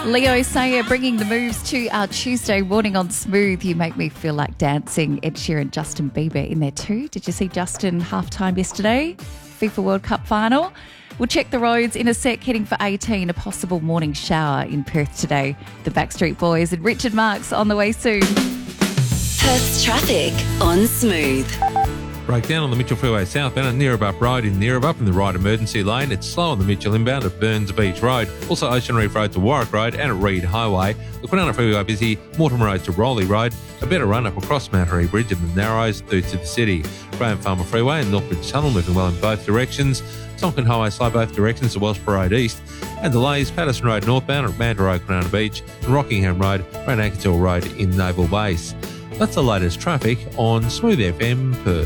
Leo Sayer bringing the moves to our Tuesday morning on Smooth. You make me feel like dancing. Ed Sheeran, Justin Bieber in there too. Did you see Justin halftime yesterday? FIFA World Cup final. We'll check the roads in a sec, heading for 18, a possible morning shower in Perth today. The Backstreet Boys and Richard Marx on the way soon. Perth's traffic on Smooth. Breakdown on the Mitchell Freeway southbound at Neerabup Road in Neerabup in the right emergency lane. It's slow on the Mitchell inbound at Burns Beach Road. Also Ocean Reef Road to Warwick Road and at Reed Highway. The Kwinana Freeway busy. Mortimer Road to Rowley Road. A better run up across Mattery Bridge and the Narrows through to the city. Graham Farmer Freeway and Northbridge Tunnel moving well in both directions. Tonkin Highway slow both directions to Wellsborough Road East. And delays Patterson Road northbound at Manda Road, Kwinana Beach and Rockingham Road, around Ankersville Road in Naval Base. That's the latest traffic on Smooth FM Perth.